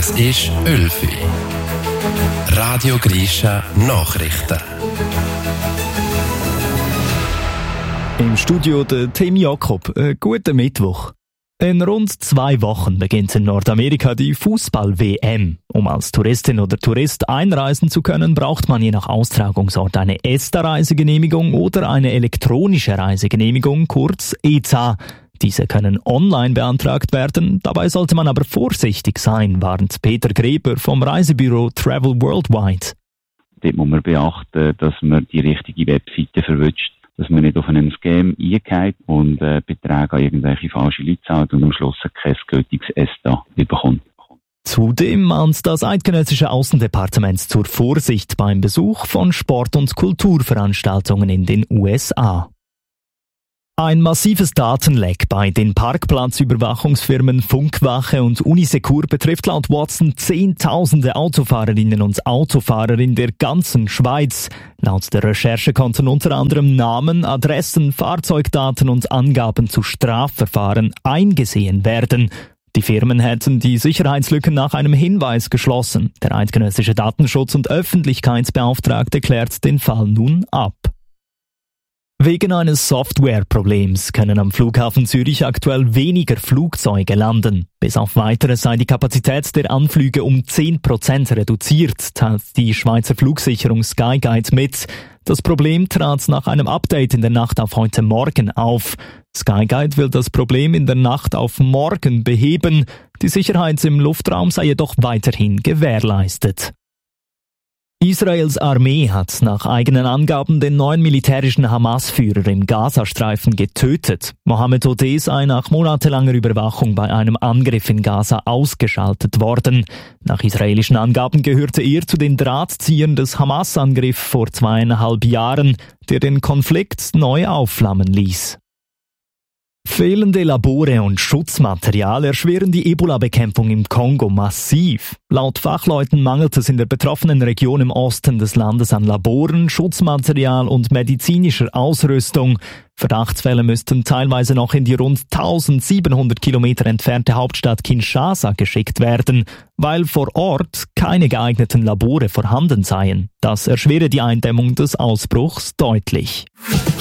Es ist 11 Uhr. Radio Grisha Nachrichten. Im Studio der Tim Jakob. Guten Mittwoch. In rund 2 Wochen beginnt in Nordamerika die Fußball-WM. Um als Touristin oder Tourist einreisen zu können, braucht man je nach Austragungsort eine ESTA-Reisegenehmigung oder eine elektronische Reisegenehmigung, kurz ETA. Diese können online beantragt werden, dabei sollte man aber vorsichtig sein, warnt Peter Greber vom Reisebüro Travel Worldwide. Dort muss man beachten, dass man die richtige Webseite verwünscht, dass man nicht auf einen Scam eingeht und Beträge an irgendwelche falsche Leute zahlt und am Schluss kein gültiges ESTA bekommt. Zudem mahnt das eidgenössische Außendepartement zur Vorsicht beim Besuch von Sport- und Kulturveranstaltungen in den USA. Ein massives Datenleck bei den Parkplatzüberwachungsfirmen Funkwache und Unisecur betrifft laut Watson Zehntausende Autofahrerinnen und Autofahrer in der ganzen Schweiz. Laut der Recherche konnten unter anderem Namen, Adressen, Fahrzeugdaten und Angaben zu Strafverfahren eingesehen werden. Die Firmen hätten die Sicherheitslücken nach einem Hinweis geschlossen. Der eidgenössische Datenschutz- und Öffentlichkeitsbeauftragte klärt den Fall nun ab. Wegen eines Softwareproblems können am Flughafen Zürich aktuell weniger Flugzeuge landen. Bis auf Weiteres sei die Kapazität der Anflüge um 10% reduziert, teilt die Schweizer Flugsicherung Skyguide mit. Das Problem trat nach einem Update in der Nacht auf heute Morgen auf. Skyguide will das Problem in der Nacht auf morgen beheben. Die Sicherheit im Luftraum sei jedoch weiterhin gewährleistet. Israels Armee hat nach eigenen Angaben den neuen militärischen Hamas-Führer im Gazastreifen getötet. Mohammed Odeh sei nach monatelanger Überwachung bei einem Angriff in Gaza ausgeschaltet worden. Nach israelischen Angaben gehörte er zu den Drahtziehern des Hamas-Angriffs vor 2,5 Jahren, der den Konflikt neu aufflammen ließ. Fehlende Labore und Schutzmaterial erschweren die Ebola-Bekämpfung im Kongo massiv. Laut Fachleuten mangelt es in der betroffenen Region im Osten des Landes an Laboren, Schutzmaterial und medizinischer Ausrüstung. Verdachtsfälle müssten teilweise noch in die rund 1700 Kilometer entfernte Hauptstadt Kinshasa geschickt werden, weil vor Ort keine geeigneten Labore vorhanden seien. Das erschwere die Eindämmung des Ausbruchs deutlich.